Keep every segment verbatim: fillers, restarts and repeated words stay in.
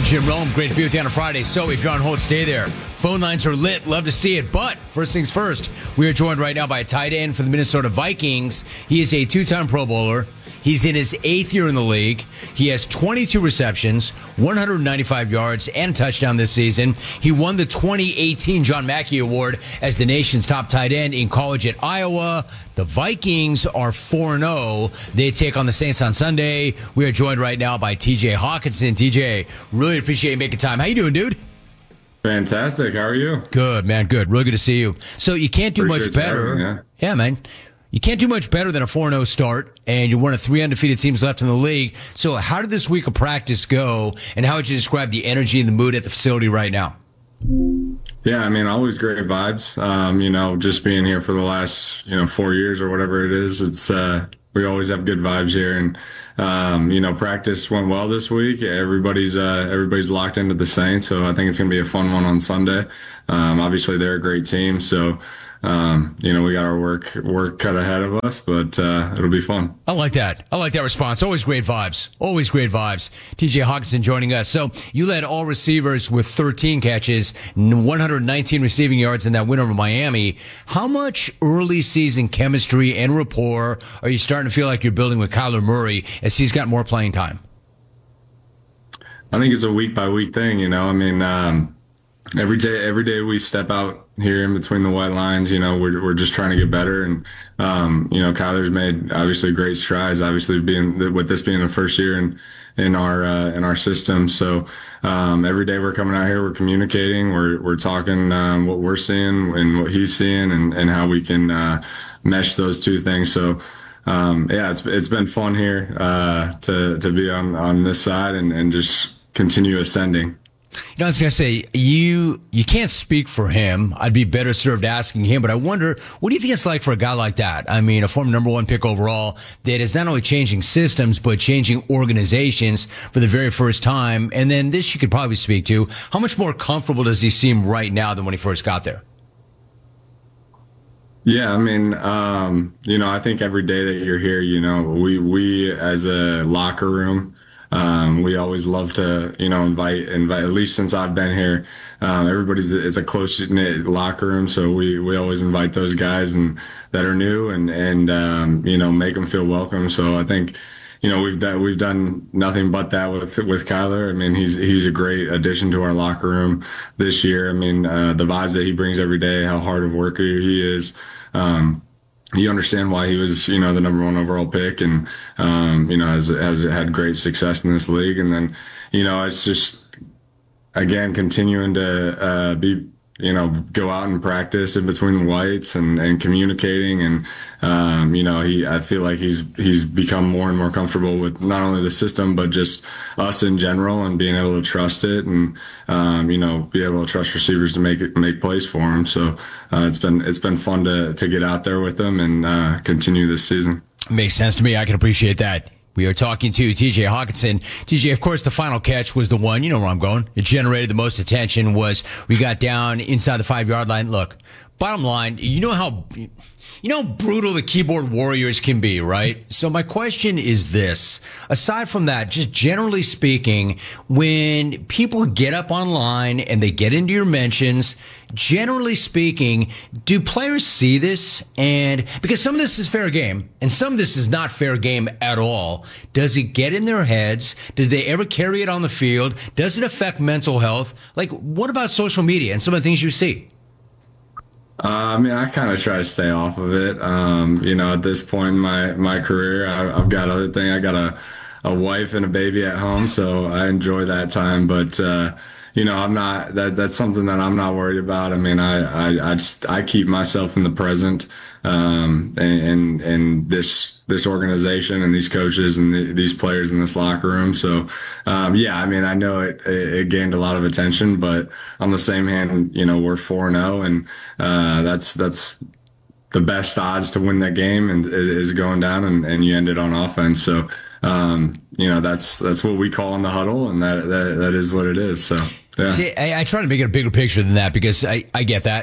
Jim Rome. Great to be with you on a Friday. So if you're on hold, stay there. Phone lines are lit. Love to see it. But first things first, we are joined right now by a tight end for the Minnesota Vikings. He is a two-time Pro Bowler. He's in his eighth year in the league. He has twenty-two receptions, one hundred ninety-five yards, and a touchdown this season. He won the twenty eighteen John Mackey Award as the nation's top tight end in college at Iowa. The Vikings are four and oh. They take on the Saints on Sunday. We are joined right now by T J Hockenson. T J, really appreciate you making time. How you doing, dude? Fantastic. How are you? Good, man. Good. Really good to see you. So you can't do Appreciate much better. having me, yeah. yeah, man. You can't do much better than a four and oh start, and you're one of three undefeated teams left in the league. So how did this week of practice go, and how would you describe the energy and the mood at the facility right now? Yeah, I mean, always great vibes. Um, you know, just being here for the last, you know, four years or whatever it is, it's uh, we always have good vibes here. And, um, you know, practice went well this week. Everybody's uh, everybody's locked into the Saints, so I think it's going to be a fun one on Sunday. Um, obviously, they're a great team, so Um, you know, we got our work work cut ahead of us, but uh, it'll be fun. I like that. I like that response. Always great vibes. Always great vibes. T J Hockenson joining us. So you led all receivers with thirteen catches, one hundred nineteen receiving yards in that win over Miami. How much early season chemistry and rapport are you starting to feel like you're building with Kyler Murray as he's got more playing time? I think it's a week by week thing. You know, I mean, um, every day every day we step out here in between the white lines, you know, we're we're just trying to get better. And, um, you know, Kyler's made obviously great strides, obviously being with this being the first year in, in our, uh, in our system. So, um, every day we're coming out here, we're communicating, we're, we're talking, um, what we're seeing and what he's seeing and, and how we can, uh, mesh those two things. So, um, yeah, it's, it's been fun here, uh, to, to be on, on this side and, and just continue ascending. You know, I was going to say, you you can't speak for him. I'd be better served asking him, but I wonder, what do you think it's like for a guy like that? I mean, a former number one pick overall that is not only changing systems, but changing organizations for the very first time. And then this you could probably speak to. How much more comfortable does he seem right now than when he first got there? Yeah, I mean, um, you know, I think every day that you're here, you know, we, we as a locker room, Um, we always love to, you know, invite, invite, at least since I've been here, um, everybody's, it's a close knit locker room. So we, we always invite those guys and that are new and, and, um, you know, make them feel welcome. So I think, you know, we've done, we've done nothing but that with, with Kyler. I mean, he's, he's a great addition to our locker room this year. I mean, uh, the vibes that he brings every day, how hard of a worker he is. Um, You understand why he was, you know, the number one overall pick and, um, you know, has, has had great success in this league. And then, you know, it's just, again, continuing to, uh, be, you know, go out and practice in between the whites and, and communicating. And, um, you know, he, I feel like he's, he's become more and more comfortable with not only the system, but just us in general and being able to trust it and, um, you know, be able to trust receivers to make it, make plays for him. So, uh, it's been, it's been fun to, to get out there with him and, uh, continue this season. Makes sense to me. I can appreciate that. We are talking to T J Hockenson. T J, of course, the final catch was the one. You know where I'm going. It generated the most attention was we got down inside the five-yard line. Look, bottom line, you know how you know how brutal the keyboard warriors can be, right? So my question is this. Aside from that, just generally speaking, when people get up online and they get into your mentions, generally speaking, do players see this? And because some of this is fair game and some of this is not fair game at all. Does it get in their heads? Did they ever carry it on the field? Does it affect mental health? Like, what about social media and some of the things you see? Uh, I mean, I kind of try to stay off of it. Um, you know, at this point in my, my career, I, I've got other thing. I got a, a wife and a baby at home, so I enjoy that time. But, uh, you know, I'm not, that, that's something that I'm not worried about. I mean, I, I, I just, I keep myself in the present, um, and, and, and this, this organization and these coaches and the, these players in this locker room. So, um, yeah, I mean, I know it, it, it gained a lot of attention, but on the same hand, you know, we're four and oh and, uh, that's, that's, the best odds to win that game and is going down and, and you end it on offense. So, um, you know, that's, that's what we call in the huddle and that, that, that is what it is. So, yeah. See, I, I try to make it a bigger picture than that because I, I get that.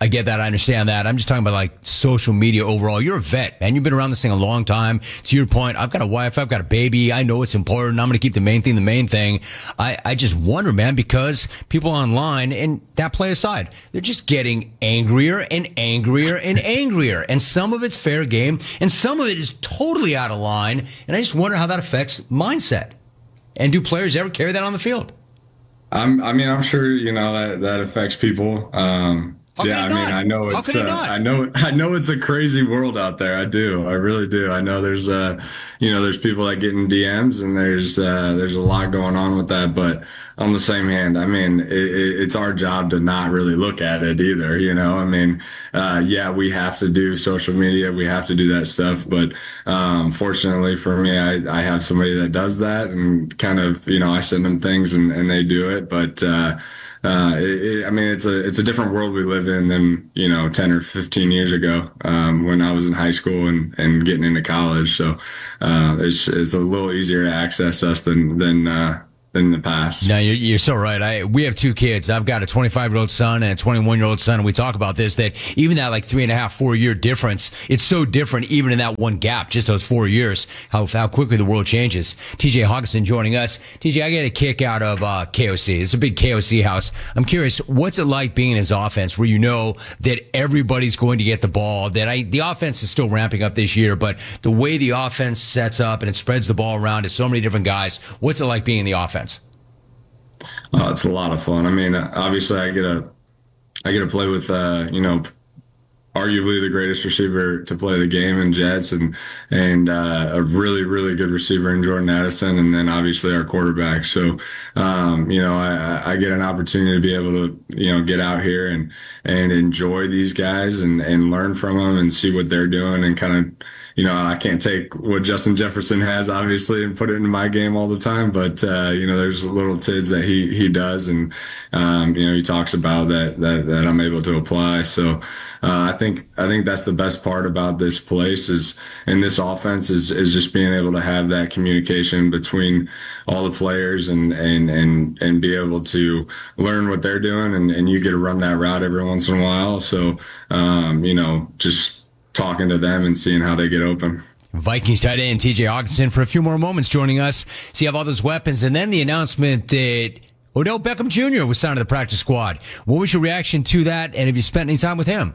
I get that. I understand that. I'm just talking about like social media overall. You're a vet, man. You've been around this thing a long time. To your point, I've got a wife. I've got a baby. I know it's important. I'm going to keep the main thing the main thing. I, I just wonder, man, because people online, and that play aside, they're just getting angrier and angrier and angrier. And some of it's fair game, and some of it is totally out of line. And I just wonder how that affects mindset. And do players ever carry that on the field? I'm, I mean, I'm sure, you know, that, that affects people. Um, How yeah, I mean, not? I know How it's, could it uh, not? I know, I know it's a crazy world out there. I do. I really do. I know there's, uh, you know, there's people that get in D Ms, and there's, uh, there's a lot going on with that. But on the same hand, I mean, it, it, it's our job to not really look at it either. You know, I mean, uh, yeah, we have to do social media. We have to do that stuff. But, um, fortunately for me, I, I have somebody that does that, and kind of, you know, I send them things, and, and they do it. But, uh, Uh, it, it, I mean, it's a it's a different world we live in than, you know, ten or fifteen years ago, um, when I was in high school and, and getting into college. So uh, it's it's a little easier to access us than than uh, than in the past. No, you're, you're so right. I we have two kids. I've got a twenty-five year old son and a twenty-one year old son, and we talk about this, that even that like three and a half, four year difference, it's so different even in that one gap, just those four years, how how quickly the world changes. T J Hockenson joining us. T J, I get a kick out of uh, K O C. It's a big K O C house. I'm curious, what's it like being in his offense, where you know that everybody's going to get the ball? That I the offense is still ramping up this year, but the way the offense sets up and it spreads the ball around to so many different guys, what's it like being in the offense? Oh, it's a lot of fun. I mean, obviously, I get a, I get to play with, uh, you know, arguably the greatest receiver to play the game in Jets, and and uh, a really really good receiver in Jordan Addison, and then obviously our quarterback. So, um, you know, I, I get an opportunity to be able to, you know, get out here and and enjoy these guys, and and learn from them and see what they're doing, and kind of, you know, I can't take what Justin Jefferson has, obviously, and put it into my game all the time. But, uh, you know, there's little tids that he, he does. And, um, you know, he talks about that, that, that I'm able to apply. So, uh, I think, I think that's the best part about this place is, and this offense is, is just being able to have that communication between all the players, and, and, and, and be able to learn what they're doing. And, and you get to run that route every once in a while. So, um, you know, just talking to them and seeing how they get open. Vikings tight end T J Hockenson for a few more moments joining us. So you have all those weapons, and then the announcement that Odell Beckham Junior was signed to the practice squad. What was your reaction to that, and have you spent any time with him?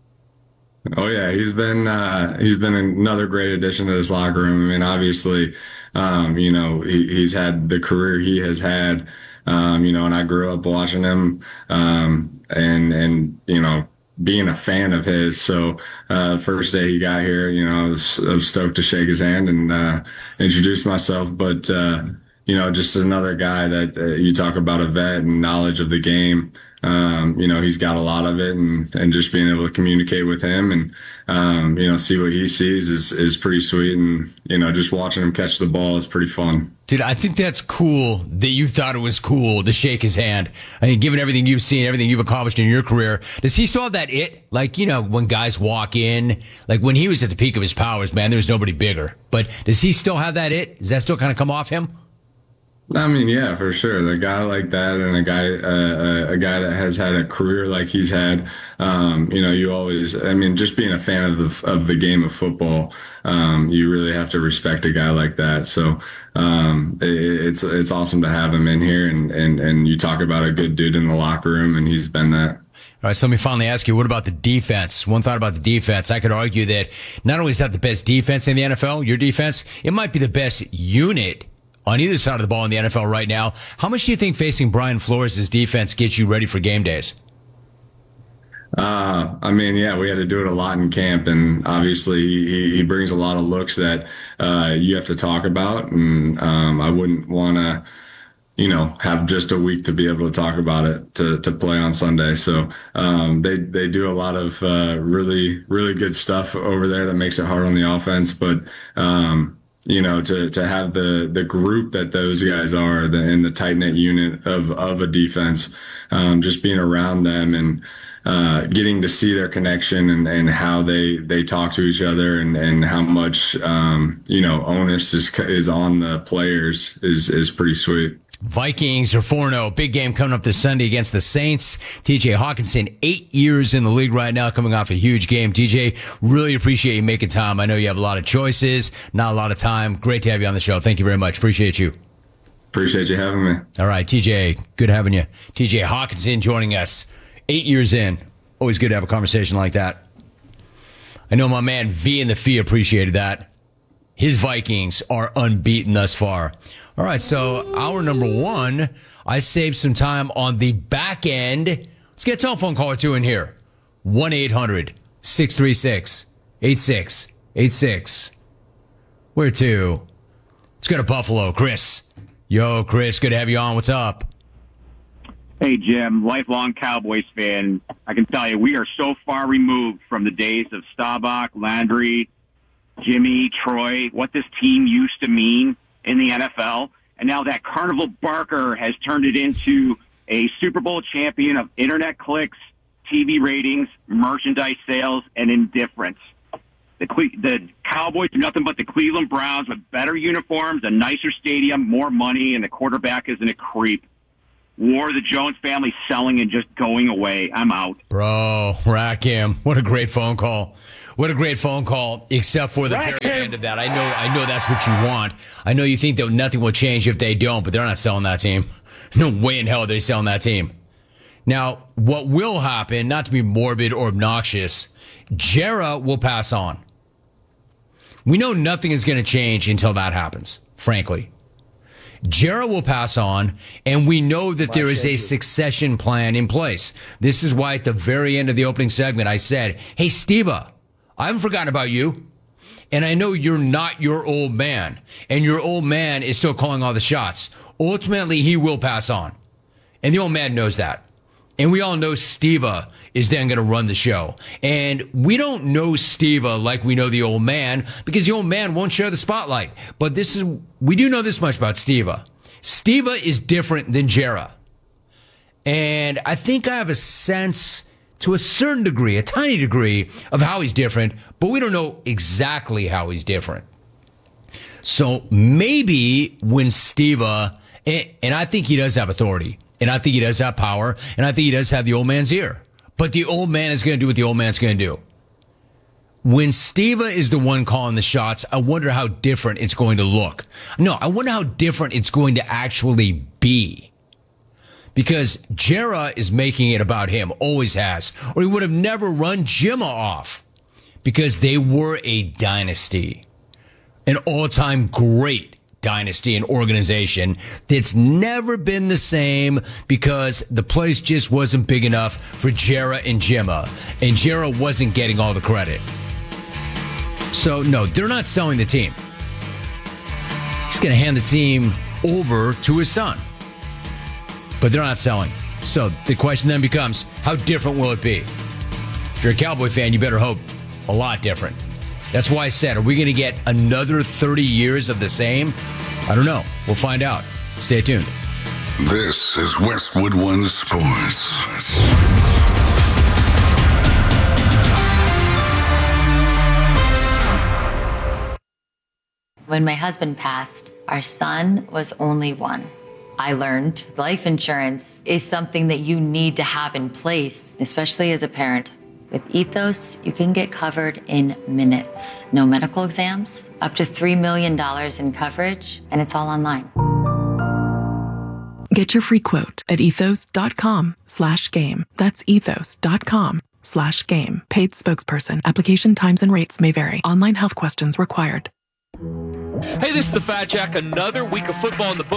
Oh yeah, he's been uh, he's been another great addition to this locker room. I mean, obviously, um, you know, he, he's had the career he has had, um, you know, and I grew up watching him, um, and and you know, being a fan of his. So, uh, first day he got here, you know, I was, I was stoked to shake his hand and, uh, introduce myself. But, uh, you know, just another guy that uh, you talk about, a vet and knowledge of the game. Um, you know, he's got a lot of it, and, and just being able to communicate with him and, um, you know, see what he sees is, is pretty sweet. And, you know, just watching him catch the ball is pretty fun. Dude, I think that's cool that you thought it was cool to shake his hand. I mean, given everything you've seen, everything you've accomplished in your career, does he still have that it? Like, you know, when guys walk in, like when he was at the peak of his powers, man, there was nobody bigger. But does he still have that it? Does that still kind of come off him? I mean, yeah, for sure. The guy like that, and a guy, uh, a guy that has had a career like he's had, um, you know, you always, I mean, just being a fan of the of the game of football, um, you really have to respect a guy like that. So, um, it, it's it's awesome to have him in here, and and and you talk about a good dude in the locker room, and he's been that. All right, so let me finally ask you, what about the defense? One thought about the defense. I could argue that not only is that the best defense in the N F L, your defense, it might be the best unit on either side of the ball in the N F L right now. How much do you think facing Brian Flores' defense gets you ready for game days? Uh, I mean, yeah, we had to do it a lot in camp, and obviously he, he brings a lot of looks that uh, you have to talk about, and um, I wouldn't want to, you know, have just a week to be able to talk about it to, to play on Sunday. So um, they they do a lot of uh, really really good stuff over there that makes it hard on the offense, but. Um, you know, to, to have the, the group that those guys are, the, in the tight knit unit of, of a defense, um, just being around them and, uh, getting to see their connection and, and how they, they talk to each other, and, and how much, um, you know, onus is, is on the players is, is pretty sweet. Vikings are four and oh. Big game coming up this Sunday against the Saints. T J Hawkinson, eight years in the league right now, coming off a huge game. T J, really appreciate you making time. I know you have a lot of choices, not a lot of time. Great to have you on the show. Thank you very much. Appreciate you. Appreciate you having me. All right, T J, good having you. T J Hawkinson joining us, eight years in. Always good to have a conversation like that. I know my man V in the Fee appreciated that. His Vikings are unbeaten thus far. All right, so hour number one, I saved some time on the back end. Let's get a telephone call or two in here. one eight hundred six three six eight six eight six. Where to? Let's go to Buffalo. Chris. Yo, Chris, good to have you on. What's up? Hey, Jim, lifelong Cowboys fan. I can tell you, we are so far removed from the days of Staubach, Landry, Jimmy, Troy, what this team used to mean in the N F L. And now that Carnival Barker has turned it into a Super Bowl champion of internet clicks, T V ratings, merchandise sales, and indifference. The, Cle- the Cowboys are nothing but the Cleveland Browns with better uniforms, a nicer stadium, more money, and the quarterback isn't a creep. War, the Jones family selling and just going away. I'm out. Bro, rack him. What a great phone call. What a great phone call, except for the Rack very him. end of that. I know I know that's what you want. I know you think that nothing will change if they don't, but they're not selling that team. No way in hell they're selling that team. Now, what will happen, not to be morbid or obnoxious, Jera will pass on. We know nothing is going to change until that happens, frankly. Jera will pass on, and we know that there is a succession plan in place. This is why at the very end of the opening segment, I said, hey, Steva, I haven't forgotten about you. And I know you're not your old man, and your old man is still calling all the shots. Ultimately, he will pass on. And the old man knows that. And we all know Steva is then going to run the show. And we don't know Steva like we know the old man, because the old man won't share the spotlight. But this is, we do know this much about Steva. Steva is different than Jera. And I think I have a sense, to a certain degree, a tiny degree, of how he's different, but we don't know exactly how he's different. So maybe when Steva, and, and I think he does have authority, and I think he does have power, and I think he does have the old man's ear. But the old man is going to do what the old man's going to do. When Steva is the one calling the shots, I wonder how different it's going to look. No, I wonder how different it's going to actually be. Because Jera is making it about him, always has. Or he would have never run Jimma off. Because they were a dynasty. An all-time great dynasty and organization that's never been the same because the place just wasn't big enough for Jera and Jimma. And Jera wasn't getting all the credit. So, no, they're not selling the team. He's going to hand the team over to his son. But they're not selling. So the question then becomes, how different will it be? If you're a Cowboy fan, you better hope a lot different. That's why I said, are we going to get another thirty years of the same? I don't know. We'll find out. Stay tuned. This is Westwood One Sports. When my husband passed, our son was only one. I learned life insurance is something that you need to have in place, especially as a parent. With Ethos, you can get covered in minutes. No medical exams, up to three million dollars in coverage, and it's all online. Get your free quote at ethos.com slash game. That's ethos.com slash game. Paid spokesperson. Application times and rates may vary. Online health questions required. Hey, this is the Fat Jack. Another week of football in the book.